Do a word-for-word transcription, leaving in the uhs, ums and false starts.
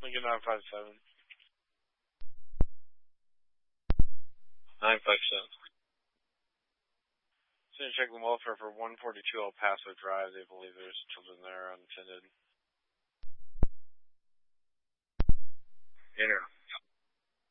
Lincoln nine five seven. nine five seven. So you check the welfare for one forty-two El Paso Drive. They believe there's children there unattended. Inner.